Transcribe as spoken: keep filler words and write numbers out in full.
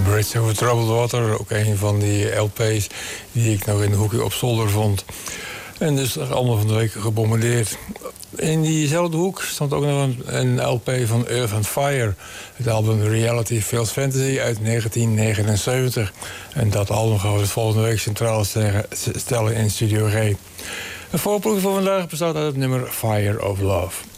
Bridge over Troubled Water, ook een van die L P's die ik nog in de hoekje op zolder vond. En dus allemaal van de week gebombardeerd. In diezelfde hoek stond ook nog een, een L P van Earth and Fire. Het album Reality Fails Fantasy uit negentien negenenzeventig. En dat album gaan we volgende week centraal stellen in Studio G. De voorproef voor vandaag bestaat uit het nummer Fire of Love.